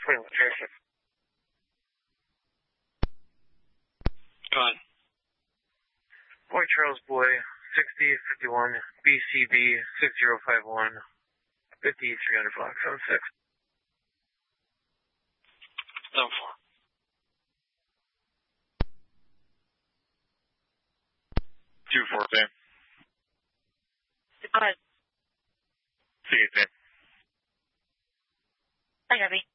Twin location. Go on. Boy Charles Boy, 6051, BCB 6051, 5300 block, 76. 74. 214. Go ahead. See you, Tim. Hi, Abby.